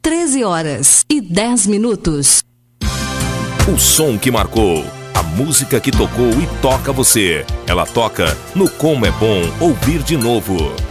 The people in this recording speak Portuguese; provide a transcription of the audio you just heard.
13h10. O som que marcou, a música que tocou e toca você. Ela toca no Como é Bom Ouvir de Novo.